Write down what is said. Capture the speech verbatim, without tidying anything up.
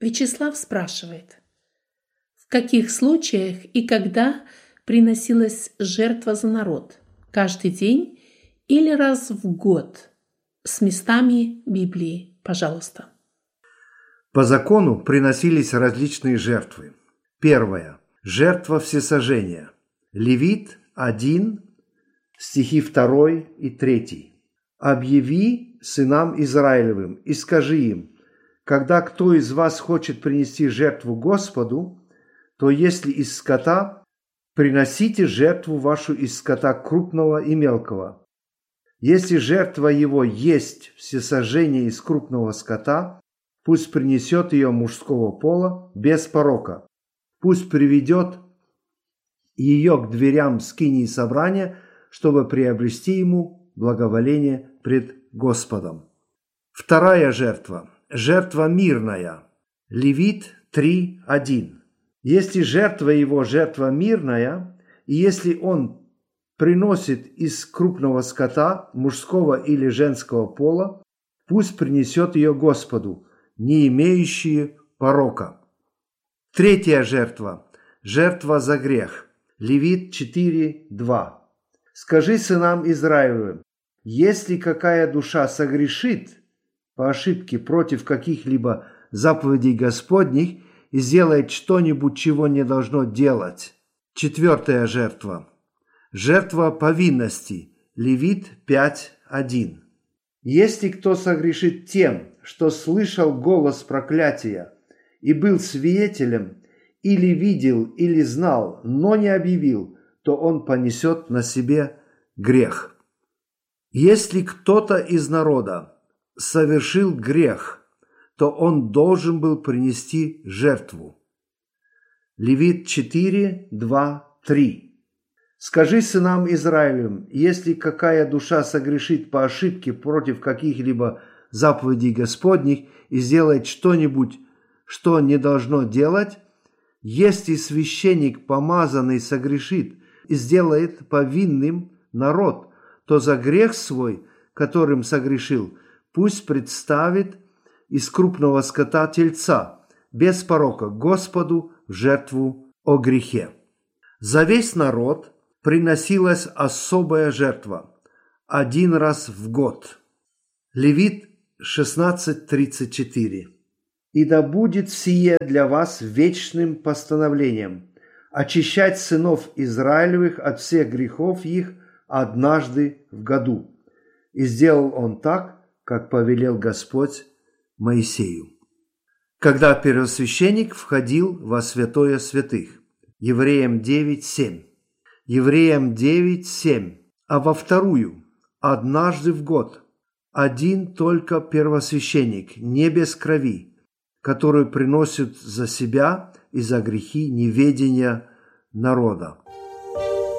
Вячеслав спрашивает, в каких случаях и когда приносилась жертва за народ? Каждый день или раз в год? С местами Библии, пожалуйста. По закону приносились различные жертвы. Первое. Жертва всесожжения. Левит один, стихи два и три. «Объяви сынам Израилевым и скажи им, когда кто из вас хочет принести жертву Господу, то если из скота, приносите жертву вашу из скота крупного и мелкого. Если жертва его есть всесожжение из крупного скота, пусть принесет ее мужского пола без порока. Пусть приведет ее к дверям скинии собрания, чтобы приобрести ему благоволение пред Господом». Вторая жертва. Жертва мирная. Левит три один. Если жертва его жертва мирная, и если он приносит из крупного скота, мужского или женского пола, пусть принесет ее Господу, не имеющие порока. Третья жертва. Жертва за грех. Левит четыре два. «Скажи сынам Израилевым, если какая душа согрешит по ошибке против каких-либо заповедей Господних и сделает что-нибудь, чего не должно делать». Четвертая жертва. Жертва повинности. Левит пять один. «Если кто согрешит тем, что слышал голос проклятия и был свидетелем, или видел, или знал, но не объявил, то он понесет на себе грех. Если кто-то из народа совершил грех, то он должен был принести жертву». Левит четыре два три. «Скажи сынам Израилевым, если какая душа согрешит по ошибке против каких-либо заповедей Господних и сделает что-нибудь, что не должно делать, если священник помазанный согрешит и сделает повинным народ, то за грех свой, которым согрешил, пусть представит из крупного скота тельца, без порока, Господу в жертву о грехе». За весь народ приносилась особая жертва один раз в год. Левит шестнадцать тридцать четыре. «И да будет сие для вас вечным постановлением, очищать сынов Израилевых от всех грехов их однажды в году. И сделал он так, как повелел Господь Моисею». Когда первосвященник входил во святое святых. Евреям девять семь. Евреям девять семь. «А во вторую, однажды в год, один только первосвященник, не без крови, который приносит за себя и за грехи неведения народа».